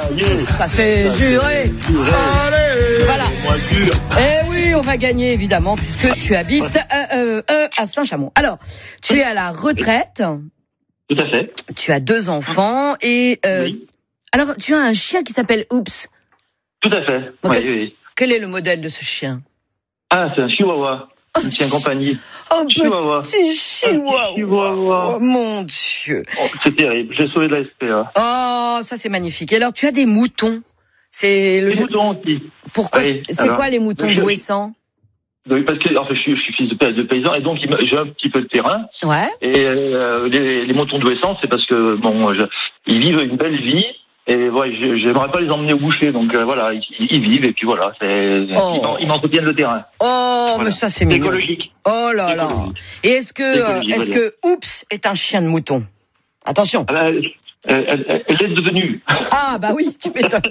Ça c'est juré. Allez. Voilà. Eh oui, on va gagner évidemment puisque tu habites à Saint-Chamond. Alors, tu es à la retraite. Tout à fait. Tu as 2 enfants et Oui. alors tu as un chien qui s'appelle Oops. Tout à fait. Ok. Oui. Quel est le modèle de ce chien? Ah, c'est un chihuahua. Un chien compagnie. Oh, Chihuahua. petit chihuahua. Chihuahua. Oh, mon Dieu. Oh, c'est terrible. J'ai sauvé de la SPA. Oh, ça c'est magnifique. Et alors, tu as des moutons. C'est le Les moutons aussi. Pourquoi Oui, c'est alors, quoi les moutons je- d'Ouessant? Oui, parce que je suis fils de paysan et donc j'ai un petit peu de terrain. Ouais. Et les moutons d'Ouessant, c'est parce que ils vivent une belle vie. Et ouais, j'aimerais pas les emmener au boucher, donc voilà, ils vivent et puis voilà, ils m'entretiennent le terrain. Oh, Voilà. mais ça c'est C'est mignon. écologique. Oh là là. Et est-ce Écologique, que Oops est un chien de mouton? Attention. Ah bah, elle est devenue. Ah bah oui, tu m'étonnes.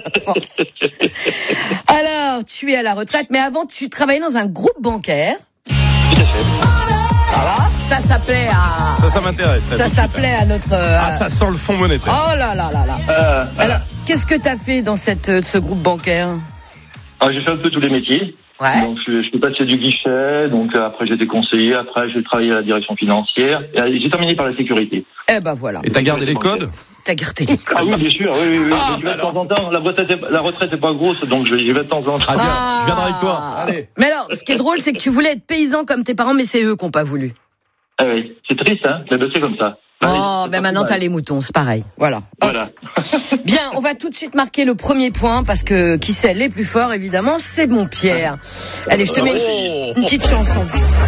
Alors, tu es à la retraite, mais avant tu travaillais dans un groupe bancaire. Tout à fait. Voilà. Ça s'appelait à. Ça m'intéresse. Ça s'appelait à notre. Ah, ça sent le fonds monétaire. Oh là là là là. Alors, qu'est-ce que tu as fait dans ce groupe bancaire? J'ai fait un peu tous les métiers. Ouais. Donc je suis passé du guichet, donc après j'étais conseiller, après j'ai travaillé à la direction financière, et j'ai terminé par la sécurité. Eh ben voilà. Et t'as gardé les codes? T'as gardé les codes. Ah oui, bien sûr, oui. Ah, Je vais de temps en temps. La retraite est pas grosse, donc je vais de temps en temps. Ah bien, je viendrai avec toi. Allez. Mais alors, ce qui est drôle, c'est que tu voulais être paysan comme tes parents, mais c'est eux qui n'ont pas voulu. Ah oui, c'est triste, hein, mais c'est comme ça. Oh, ben maintenant t'as les moutons, c'est pareil. Voilà. Voilà. Bien, on va tout de suite marquer le premier point parce que qui sait les plus forts, évidemment, c'est mon Pierre. Allez, je te mets une petite chanson.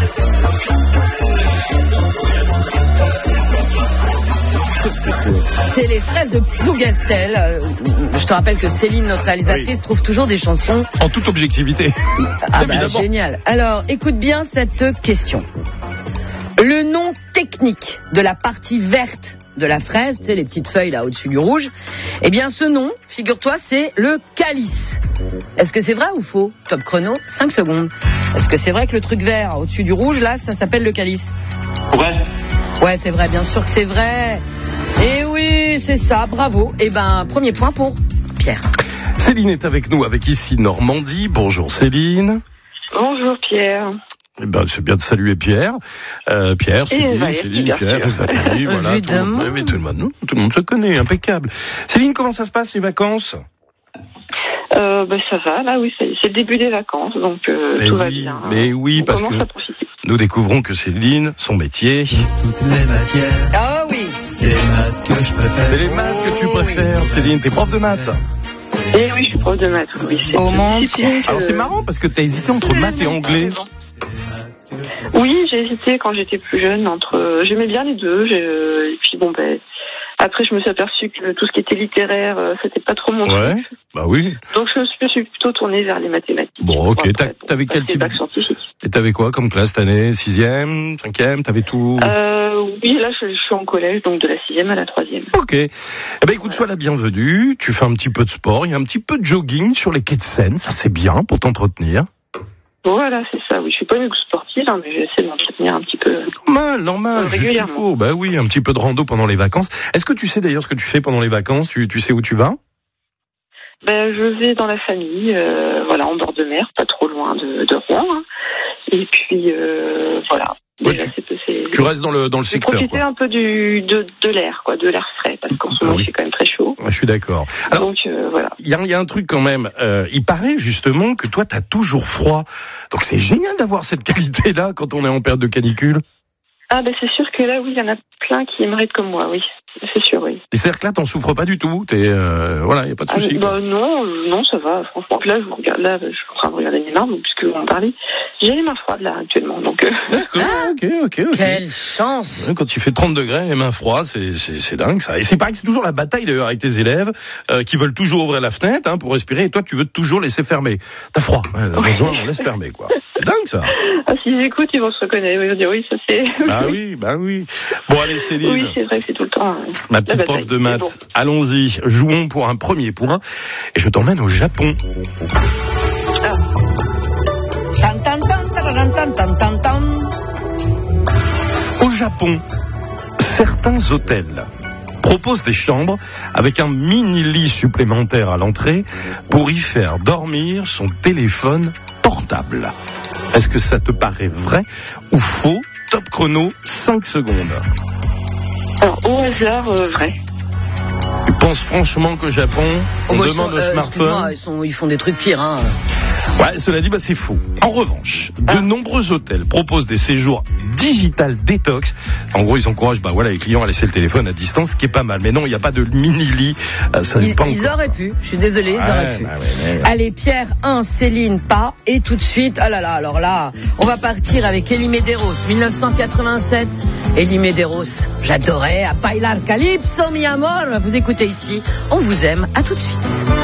C'est les fraises de Plougastel. Je te rappelle que Céline, notre réalisatrice, trouve toujours des chansons. En toute objectivité. Ah bah Évidemment. génial. Alors, écoute bien cette question. Le nom technique de la partie verte de la fraise, tu sais, les petites feuilles là au-dessus du rouge, eh bien ce nom, figure-toi, c'est le calice. Est-ce que c'est vrai ou faux? Top chrono, 5 secondes. Est-ce que c'est vrai que le truc vert au-dessus du rouge, là, ça s'appelle le calice? Ouais. Ouais, c'est vrai, bien sûr que c'est vrai. Et oui, c'est ça, bravo. Eh ben, premier point pour Pierre. Céline est avec nous, avec ici Normandie. Bonjour Céline. Bonjour Pierre. Eh ben, c'est bien de saluer Pierre. Pierre, Céline, Valérie, Pierre, bien sûr. Valérie, voilà. Évidemment. Tout le monde se connaît, impeccable. Céline, comment ça se passe les vacances? Ça va, là oui, c'est le début des vacances, donc tout va bien. Mais oui, on parce commence que à profiter. nous découvrons que Céline, son métier, Toutes les matières, Ah oui. c'est les maths que je préfère. c'est les maths que tu préfères. Céline, t'es prof de maths. Et oui, je suis prof de maths, oui. C'est Oh mon une Dieu. discipline que- Alors c'est marrant parce que t'as hésité entre maths et anglais. Oui, j'ai hésité quand j'étais plus jeune entre. J'aimais bien les deux, et puis bon après je me suis aperçue que tout ce qui était littéraire, c'était pas trop mon Ouais, truc. bah oui. Donc je me suis plutôt tournée vers les mathématiques. Bon, ok. Après, T'avais quel passer type? bac scientifique. Et t'avais quoi comme classe cette année? 6e, 5e, t'avais tout? Oui, là je suis en collège, donc de la 6e à la 3e. Ok. Eh ben écoute, sois la bienvenue. Tu fais un petit peu de sport, il y a un petit peu de jogging sur les quais de Seine, ça c'est bien pour t'entretenir. Voilà, c'est ça, oui. Je suis pas une sportive, hein, mais j'essaie de m'entretenir un petit peu. Normal, juste il régulièrement. faut. Bah oui, un petit peu de rando pendant les vacances. Est-ce que tu sais d'ailleurs ce que tu fais pendant les vacances? Tu sais où tu vas? Je vais dans la famille, en bord de mer, pas trop loin de Rouen. Hein. Et puis, voilà. Ouais, Déjà, tu restes dans le j'ai secteur, profité quoi. un peu de l'air, quoi, de l'air frais, parce qu'en ce moment, oui. c'est quand même très chaud. Ouais, je suis d'accord. Alors, Donc, voilà. il y a un truc quand même. Il paraît justement que toi, t'as toujours froid. Donc c'est génial d'avoir cette qualité-là quand on est en période de canicule. Ah, c'est sûr que là, oui, il y en a plein qui aimeraient être comme moi, oui. C'est sûr, oui. Et c'est-à-dire que là, t'en souffres pas du tout. Voilà, il y a pas de souci. Non, ça va, franchement. Là, je suis en train de regarder mes mains, puisque vous en parlez. J'ai les mains froides, là, actuellement, donc... D'accord, ok. Quelle chance. Quand il fait 30 degrés, les mains froides, c'est dingue ça. Et c'est pareil que c'est toujours la bataille d'ailleurs avec tes élèves qui veulent toujours ouvrir la fenêtre pour respirer et toi tu veux toujours laisser fermer. T'as froid, on laisse fermer quoi. C'est dingue ça. Ah, s'ils écoutent, ils vont se reconnaître. Ils vont dire oui, ça c'est... Bah oui. Bon allez Céline. Oui, c'est vrai que c'est tout le temps... Ma petite prof de maths, bon. Allons-y, jouons pour un premier point et je t'emmène au Japon. Tan, tan, tan, tan, tan, tan, tan, tan. Au Japon, certains hôtels propose des chambres avec un mini-lit supplémentaire à l'entrée pour y faire dormir son téléphone portable. Est-ce que ça te paraît vrai ou faux? Top chrono, 5 secondes. Alors, au hasard, vrai. Tu penses franchement qu'au Japon, on demande au smartphone... Ils font des trucs pires, hein. Ouais, cela dit, c'est faux. En revanche, de nombreux hôtels proposent des séjours digital détox. En gros, ils encouragent les clients à laisser le téléphone à distance, ce qui est pas mal. Mais non, il n'y a pas de mini-lit. Ils auraient pu. Je suis désolée, ils auraient pu. Allez, Pierre 1, Céline pas. Et tout de suite, alors là, on va partir avec Elie Medeiros, 1987. Elie Medeiros, j'adorais. A bailar calypso, mi amor. Vous écoutez ici, on vous aime. À tout de suite.